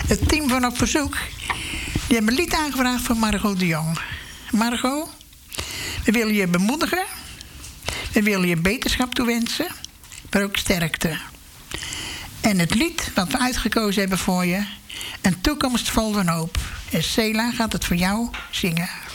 Het team van Op Verzoek, die hebben een lied aangevraagd voor Margot de Jong. Margot, we willen je bemoedigen. We willen je beterschap toewensen, maar ook sterkte. En het lied wat we uitgekozen hebben voor je, Een toekomst vol van hoop. En Sela gaat het voor jou zingen.